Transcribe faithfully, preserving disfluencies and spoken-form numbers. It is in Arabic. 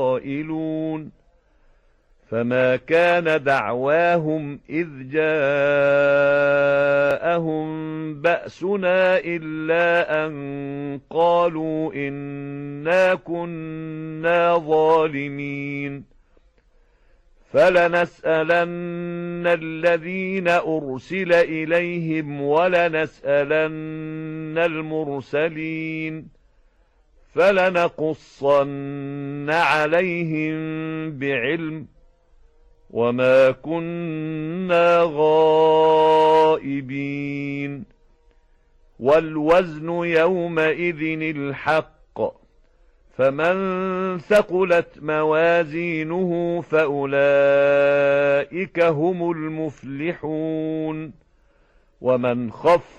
قائلون فما كان دعواهم إذ جاءهم بأسنا إلا أن قالوا إنا كنا ظالمين فلنسألن الذين أرسل إليهم ولنسألن المرسلين فلنقصن عليهم بعلم وما كنا غائبين والوزن يومئذ الحق فمن ثقلت موازينه فأولئك هم المفلحون ومن خف